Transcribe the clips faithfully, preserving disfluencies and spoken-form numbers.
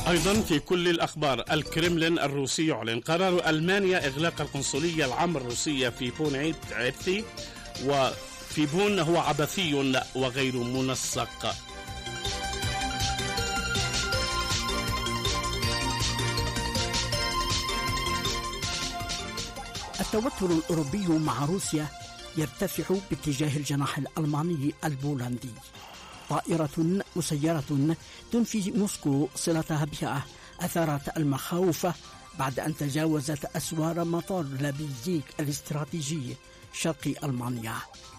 أيضا في كل الأخبار، الكرملين الروسي يعلن قرار ألمانيا إغلاق القنصلية العامة الروسية في بون عيرتي، وفي بون هو عبثي وغير منسق. التوتر الأوروبي مع روسيا يرتفع باتجاه الجناح الألماني البولندي. طائرة مسيرة تنفي موسكو صلتها بها أثارت المخاوف بعد أن تجاوزت أسوار مطار لابيزيك الاستراتيجي شرق ألمانيا.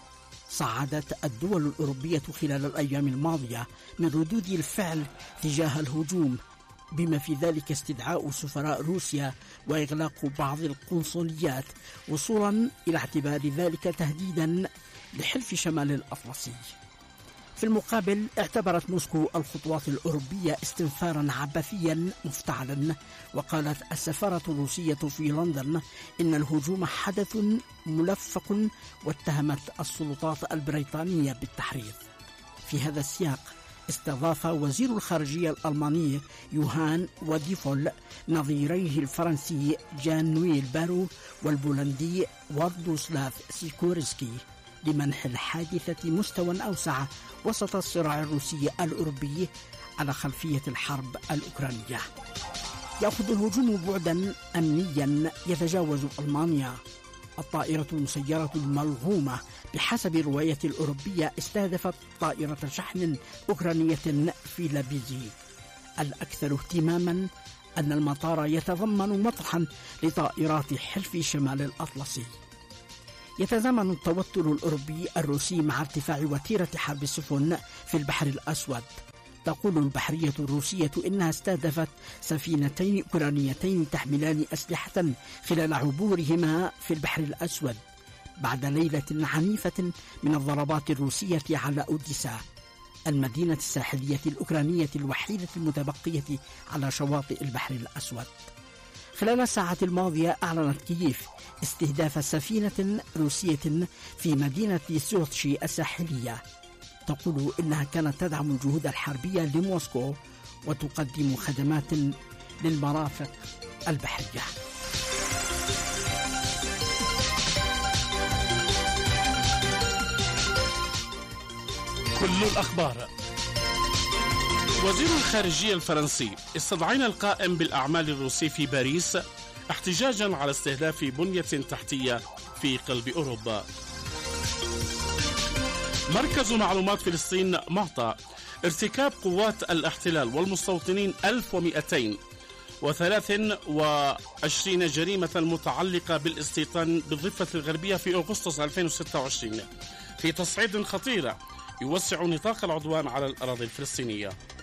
صعدت الدول الأوروبية خلال الأيام الماضية من ردود الفعل تجاه الهجوم، بما في ذلك استدعاء سفراء روسيا وإغلاق بعض القنصليات، وصولا إلى اعتبار ذلك تهديدا لحلف شمال الأطلسي. في المقابل اعتبرت موسكو الخطوات الأوروبية استنفارا عبثيا مفتعلا، وقالت السفارة الروسية في لندن إن الهجوم حدث ملفق، واتهمت السلطات البريطانية بالتحريض. في هذا السياق استضاف وزير الخارجية الألماني يوهان وديفول نظيريه الفرنسي جان نويل بارو والبولندي واردوسلاف سيكورسكي لمنح الحادثة مستوى أوسع وسط الصراع الروسي الأوروبي على خلفية الحرب الأوكرانية. يأخذ الهجوم بعدا أمنيا يتجاوز ألمانيا. الطائرة المسيرة الملغومة بحسب الرواية الأوروبية استهدفت طائرة شحن أوكرانية في لابيزيك. الأكثر اهتماما أن المطار يتضمن مطرحا لطائرات حلف شمال الأطلسي. يتزامن التوتر الأوروبي الروسي مع ارتفاع وتيرة حرب السفن في البحر الأسود. تقول البحرية الروسية إنها استهدفت سفينتين أوكرانيتين تحملان أسلحة خلال عبورهما في البحر الأسود بعد ليلة عنيفة من الضربات الروسية على أوديسا، المدينة الساحلية الأوكرانية الوحيدة المتبقية على شواطئ البحر الأسود. خلال الساعة الماضية أعلنت كييف استهداف سفينة روسية في مدينة سوتشي الساحلية. تقول إنها كانت تدعم الجهود الحربية لموسكو وتقدم خدمات للمرافق البحرية. كل الأخبار. وزير الخارجية الفرنسي: استدعينا القائم بالأعمال الروسي في باريس احتجاجا على استهداف بنية تحتية في قلب أوروبا. مركز معلومات فلسطين معطى: ارتكاب قوات الاحتلال والمستوطنين ألف ومئتين وثلاث وعشرين جريمة متعلقة بالاستيطان بالضفة الغربية في أغسطس ألفين وستة وعشرين في تصعيد خطير يوسع نطاق العدوان على الأراضي الفلسطينية.